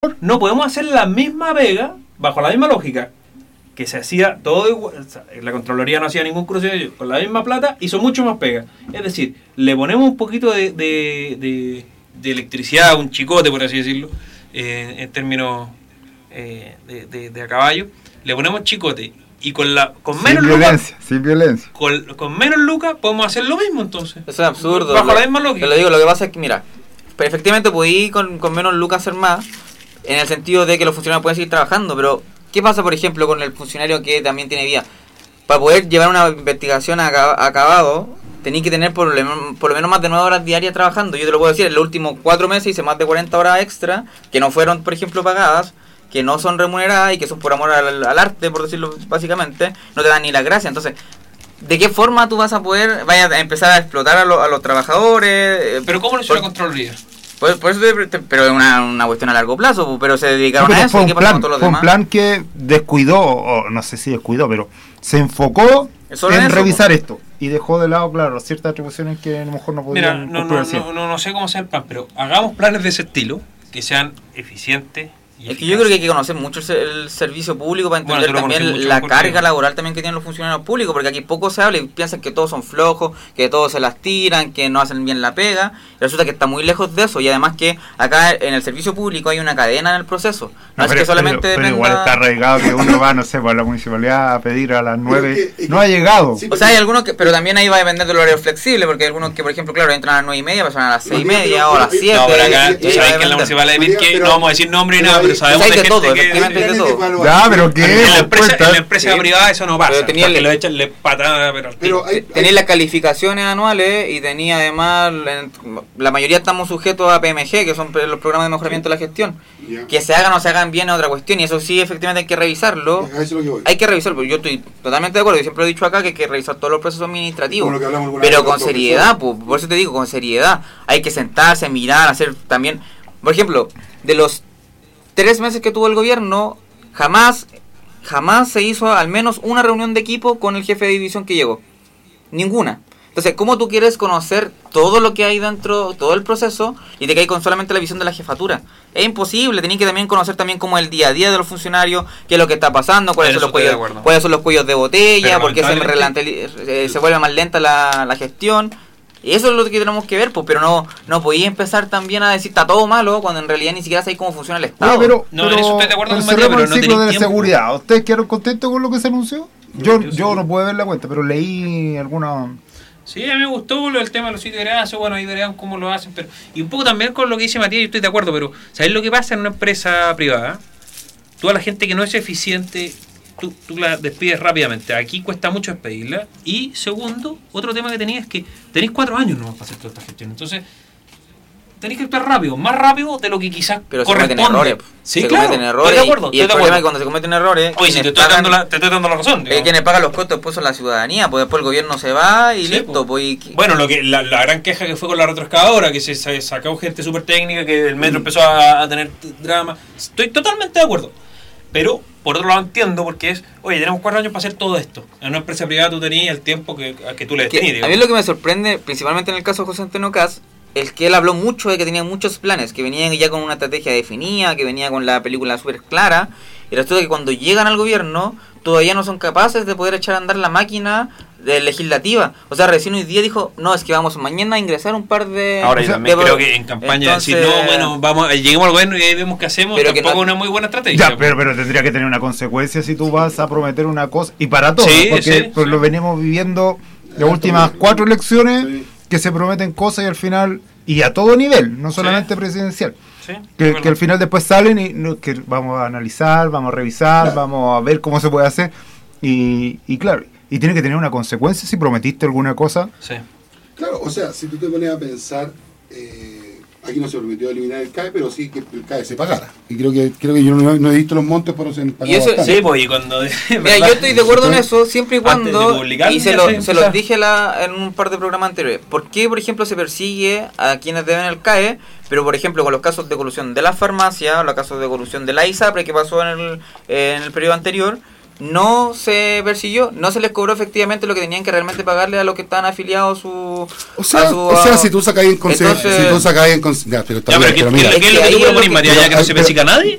no podemos hacer la misma pega, bajo la misma lógica, que se hacía todo igual. O sea, la Contraloría no hacía ningún cruce con la misma plata, hizo mucho más pega. Es decir, le ponemos un poquito de electricidad, un chicote, por así decirlo, en términos de a caballo, le ponemos chicote. Y con menos lucas, sin violencia. Con menos lucas podemos hacer lo mismo entonces. Eso es absurdo. Bajo la misma lógica. Te lo digo, lo que pasa es que, mira, efectivamente podí con menos lucas hacer más, en el sentido de que los funcionarios pueden seguir trabajando, pero ¿qué pasa, por ejemplo, con el funcionario que también tiene vía? Para poder llevar una investigación a cabo, tenéis que tener por lo menos más de 9 horas diarias trabajando. Yo te lo puedo decir, en los últimos 4 meses hice más de 40 horas extra, que no fueron, por ejemplo, pagadas, que no son remuneradas y que son por amor al arte, por decirlo básicamente, no te dan ni la gracia. Entonces, ¿de qué forma tú vas a poder, vayas a empezar a explotar a los trabajadores? ¿Pero cómo lo hizo la Contraloría? Por eso pero es una cuestión a largo plazo, pero se dedicaron a eso. Fue ¿Qué pasó con todos los demás? Un plan que descuidó, o no sé si descuidó, pero se enfocó en revisar esto y dejó de lado, claro, ciertas atribuciones que a lo mejor no podían. Mira, no sé cómo sea el plan, pero hagamos planes de ese estilo, que sean eficientes. Es que yo creo que hay que conocer mucho el servicio público para entender también la carga laboral también que tienen los funcionarios públicos, porque aquí poco se habla y piensan que todos son flojos, que todos se las tiran, que no hacen bien la pega, y resulta que está muy lejos de eso, y además que acá en el servicio público hay una cadena en el proceso, no es que solamente pero igual está arraigado que uno va, no sé, por la municipalidad a pedir a las 9, no ha llegado. O sea, hay algunos que, pero también ahí va a depender del horario flexible, porque hay algunos que, por ejemplo, claro, entran a las 9:30, pasan a las 6:30 o a las 7. No, pero acá, tú sabes que en la municipalidad de que no vamos a decir nombre ni nada, pero sabemos de gente todo, que... de todo. Ya, pero que en la empresa privada eso no pasa, porque lo echan patada, pero tenía las calificaciones anuales y tenía además, la mayoría estamos sujetos a PMG, que son los programas de mejoramiento de la gestión. Que se hagan o se hagan bien es otra cuestión, y eso sí efectivamente hay que revisarlo. Hay que revisarlo, yo estoy totalmente de acuerdo, yo siempre he dicho acá que hay que revisar todos los procesos administrativos, pero con seriedad, por eso te digo, con seriedad. Hay que sentarse, mirar, hacer también, por ejemplo, de los 3 meses que tuvo el gobierno, jamás se hizo al menos una reunión de equipo con el jefe de división que llegó. Ninguna. Entonces, ¿cómo tú quieres conocer todo lo que hay dentro, todo el proceso, y te caes con solamente la visión de la jefatura? Es imposible, tenés que también conocer también como el día a día de los funcionarios, qué es lo que está pasando, cuáles son los cuellos de botella, por qué se vuelve más lenta la gestión. Y eso es lo que tenemos que ver, pues, pero no podía empezar también a decir está todo malo cuando en realidad ni siquiera sabéis cómo funciona el Estado. Pero eso estoy de acuerdo con Matías, pero el ciclo de la seguridad. ¿Ustedes quedaron contentos con lo que se anunció? Yo no puedo ver la cuenta, pero leí alguna... Sí, a mí me gustó el tema de los sitios de gracia, bueno, ahí verán cómo lo hacen, pero y un poco también con lo que dice Matías, yo estoy de acuerdo, pero ¿sabés lo que pasa en una empresa privada? Toda la gente que no es eficiente, tú la despides rápidamente. Aquí cuesta mucho despedirla. Y segundo, otro tema que tenéis es que tenéis 4 años nomás para hacer toda esta gestión. Entonces, tenéis que actuar rápido, más rápido de lo que quizás pero corresponde. Se cometen errores. Sí, claro, cometen errores. Estoy de acuerdo. Y el problema es que cuando se cometen errores... Oye, si te estoy dando la razón. Quienes pagan los costos después son la ciudadanía, pues después el gobierno se va y listo. Pues. Bueno, la gran queja que fue con la retroexcavadora, que se sacó gente súper técnica, que el metro empezó a tener drama. Estoy totalmente de acuerdo. Pero, por otro lado, entiendo porque oye, tenemos 4 años para hacer todo esto. En una empresa privada tú tenías el tiempo que tú le tenías. A mí lo que me sorprende, principalmente en el caso de José Antonio Caz, es que él habló mucho de que tenía muchos planes, que venían ya con una estrategia definida, que venía con la película súper clara, y resulta que cuando llegan al gobierno todavía no son capaces de poder echar a andar la máquina legislativa. O sea, recién hoy día dijo, no, es que vamos mañana a ingresar un par de... Ahora yo también creo que en campaña decir, no, bueno, lleguemos al gobierno y ahí vemos qué hacemos, pero tampoco es una muy buena estrategia. Ya, pero tendría que tener una consecuencia si tú vas a prometer una cosa, y para todo, porque lo venimos viviendo las últimas 4 elecciones, que se prometen cosas y al final, y a todo nivel, no solamente presidencial. Sí, que al final después salen y que vamos a analizar, vamos a revisar, vamos a ver cómo se puede hacer, y claro, y tiene que tener una consecuencia si prometiste alguna cosa. Sí. Claro, o sea, si tú te pones a pensar, aquí no se prometió eliminar el CAE, pero sí que el CAE se pagara. Y creo que yo no he visto los montos por se y eso, sí, pues, y cuando... Mira, yo estoy de acuerdo en eso, siempre y cuando... Y se los dije en un par de programas anteriores. ¿Por qué, por ejemplo, se persigue a quienes deben el CAE? Pero, por ejemplo, con los casos de colusión de la farmacia, los casos de colusión de la ISAPRE, que pasó en el periodo anterior, no se persiguió, no se les cobró efectivamente lo que tenían que realmente pagarle a los que estaban afiliados a su... O sea, si tú sacas en consideración... pero ¿qué es lo que tú proponís, Matías? ¿Ya que no se persiga a nadie?